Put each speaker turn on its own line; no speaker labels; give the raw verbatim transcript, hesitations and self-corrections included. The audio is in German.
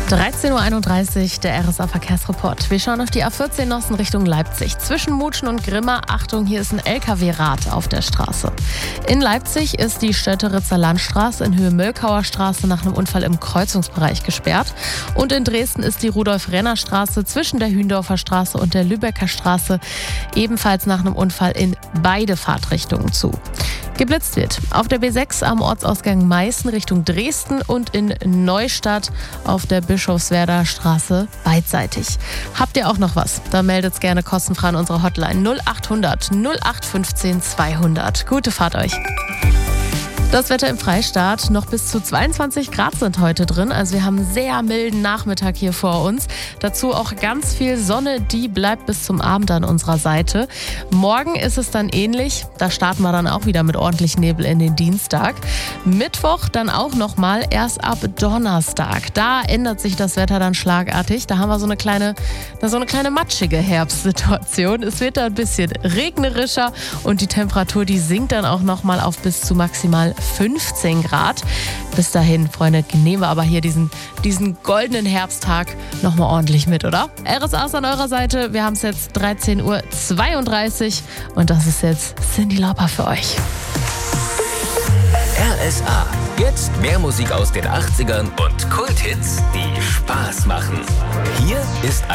dreizehn Uhr einunddreißig, der R S A-Verkehrsreport. Wir schauen auf die A vierzehn Nossen Richtung Leipzig. Zwischen Mutschen und Grimma, Achtung, hier ist ein L K W-Rad auf der Straße. In Leipzig ist die Stötteritzer Landstraße in Höhe Möllkauer Straße nach einem Unfall im Kreuzungsbereich gesperrt. Und in Dresden ist die Rudolf-Renner-Straße zwischen der Hündorfer Straße und der Lübecker Straße ebenfalls nach einem Unfall in beide Fahrtrichtungen zu. Geblitzt wird auf der B sechs am Ortsausgang Meißen Richtung Dresden und in Neustadt auf der Bischofswerder Straße beidseitig. Habt ihr auch noch was? Dann meldet's gerne kostenfrei an unsere Hotline null acht hundert null acht fünfzehn zweihundert. Gute Fahrt euch! Das Wetter im Freistaat, noch bis zu zweiundzwanzig Grad sind heute drin. Also wir haben einen sehr milden Nachmittag hier vor uns. Dazu auch ganz viel Sonne, die bleibt bis zum Abend an unserer Seite. Morgen ist es dann ähnlich. Da starten wir dann auch wieder mit ordentlich Nebel in den Dienstag. Mittwoch dann auch nochmal, erst ab Donnerstag. Da ändert sich das Wetter dann schlagartig. Da haben wir so eine kleine, so eine kleine matschige Herbstsituation. Es wird da ein bisschen regnerischer und die Temperatur, die sinkt dann auch nochmal auf bis zu maximal fünfzehn Grad. Bis dahin, Freunde, nehmen wir aber hier diesen, diesen goldenen Herbsttag nochmal ordentlich mit, oder? R S A ist an eurer Seite. Wir haben es jetzt dreizehn Uhr zweiunddreißig und das ist jetzt Cyndi Lauper für euch.
R S A. Jetzt mehr Musik aus den achtzigern und Kulthits, die Spaß machen. Hier ist ein